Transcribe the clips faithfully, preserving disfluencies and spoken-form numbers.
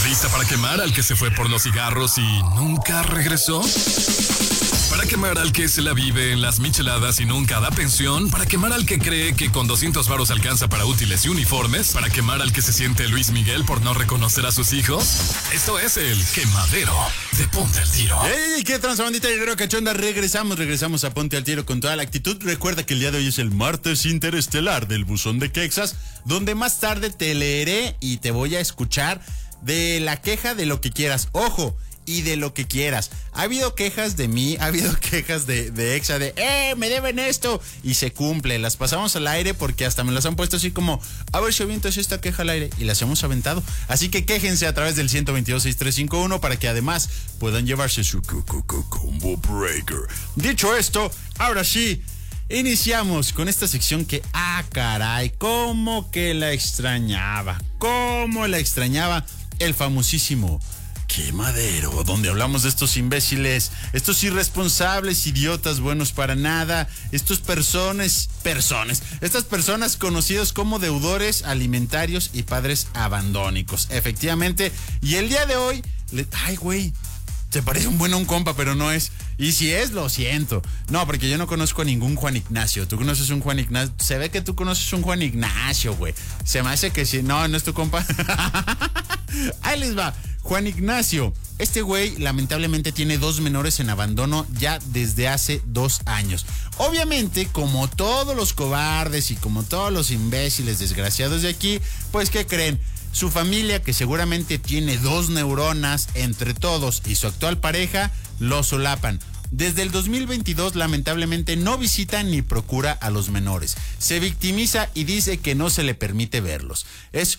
¿Lista para quemar al que se fue por los cigarros y nunca regresó? Para quemar al que se la vive en las micheladas y nunca da pensión. Para quemar al que cree que con doscientos varos alcanza para útiles y uniformes. Para quemar al que se siente Luis Miguel por no reconocer a sus hijos. Esto es el quemadero de Ponte al Tiro. ¡Ey! ¿Qué transa, bandita de cachonda? Regresamos, regresamos a Ponte al Tiro con toda la actitud. Recuerda que el día de hoy es el martes interestelar del buzón de Quexas, donde más tarde te leeré y te voy a escuchar de la queja de lo que quieras. ¡Ojo! Y de lo que quieras. Ha habido quejas de mí, ha habido quejas de, de Exa de ¡eh! Me deben esto. Y se cumple. Las pasamos al aire porque hasta me las han puesto así como a ver si avientas esta queja al aire. Y las hemos aventado. Así que quéjense a través del ciento veintidós, sesenta y tres cincuenta y uno para que además puedan llevarse su combo breaker. Dicho esto, ahora sí, iniciamos con esta sección que, ah, caray, cómo que la extrañaba. Cómo la extrañaba el famosísimo Quemadero, donde hablamos de estos imbéciles, estos irresponsables, idiotas, buenos para nada, estos personas, personas, estas personas conocidos como deudores alimentarios y padres abandónicos, efectivamente. Y el día de hoy, le, ay, güey, se parece un bueno a un compa, pero no es. Y si es, lo siento. No, porque yo no conozco a ningún Juan Ignacio. ¿Tú conoces un Juan Ignacio? Se ve que tú conoces un Juan Ignacio, güey. Se me hace que sí. No, no es tu compa. Ahí les va. Juan Ignacio. Este güey lamentablemente tiene dos menores en abandono ya desde hace dos años. Obviamente, como todos los cobardes y como todos los imbéciles desgraciados de aquí, pues ¿qué creen? Su familia, que seguramente tiene dos neuronas entre todos, y su actual pareja, lo solapan. Desde el dos mil veintidós, lamentablemente, no visita ni procura a los menores. Se victimiza y dice que no se le permite verlos. Es...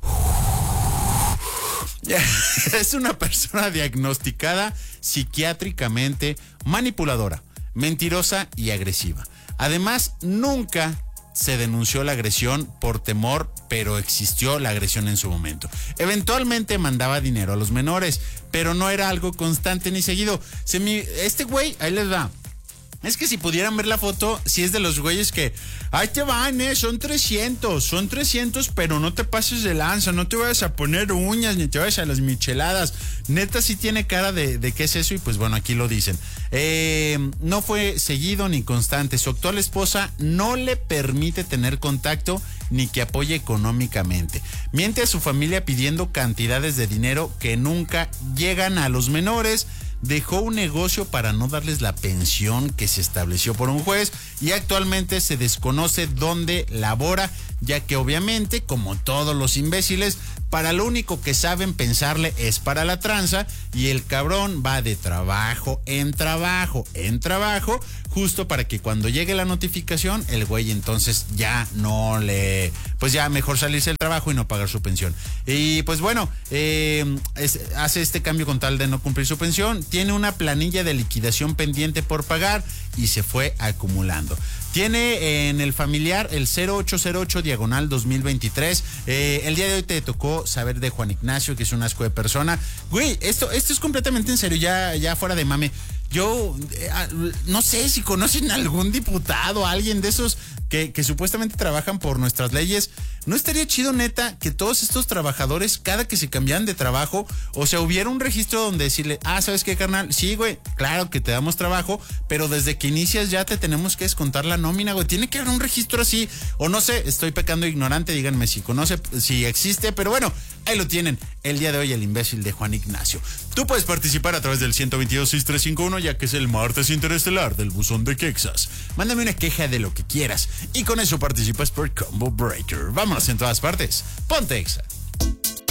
Es una persona diagnosticada psiquiátricamente manipuladora, mentirosa y agresiva. Además, nunca se denunció la agresión por temor, pero existió la agresión en su momento. Eventualmente mandaba dinero a los menores, pero no era algo constante ni seguido. Se me, este güey, ahí les va. Es que si pudieran ver la foto, si es de los güeyes que, ahí te van, eh, son trescientos, son trescientos, pero no te pases de lanza, no te vayas a poner uñas, ni te vayas a las micheladas. Neta sí tiene cara de, de qué es eso, y pues bueno, aquí lo dicen. Eh, no fue seguido ni constante. Su actual esposa no le permite tener contacto ni que apoye económicamente. Miente a su familia pidiendo cantidades de dinero que nunca llegan a los menores. Dejó un negocio para no darles la pensión que se estableció por un juez y actualmente se desconoce dónde labora, ya que obviamente, como todos los imbéciles, para lo único que saben pensarle es para la tranza, y el cabrón va de trabajo en trabajo en trabajo, justo para que cuando llegue la notificación, el güey entonces ya no le... Pues ya mejor salirse del trabajo y no pagar su pensión. Y pues bueno, eh, es, hace este cambio con tal de no cumplir su pensión. Tiene una planilla de liquidación pendiente por pagar y se fue acumulando. Tiene en el familiar el cero ocho cero ocho diagonal dos mil veintitrés. Eh, el día de hoy te tocó saber de Juan Ignacio, que es un asco de persona. Güey, esto, esto es completamente en serio, ya, ya fuera de mame. Yo eh, no sé si conocen algún diputado, alguien de esos que, que supuestamente trabajan por nuestras leyes. ¿No estaría chido, neta, que todos estos trabajadores, cada que se cambiaran de trabajo, o sea, hubiera un registro donde decirle, ah, ¿sabes qué, carnal? Sí, güey, claro que te damos trabajo, pero desde que inicias ya te tenemos que descontar la nómina, güey. Tiene que haber un registro así, o no sé, estoy pecando ignorante, díganme si conoce, si existe, pero bueno, ahí lo tienen. El día de hoy, el imbécil de Juan Ignacio. Tú puedes participar a través del ciento veintidós, sesenta y tres cincuenta y uno, ya que es el martes interestelar del buzón de Quexas. Mándame una queja de lo que quieras y con eso participas por Combo Breaker. Vámonos en todas partes. Ponte Exa.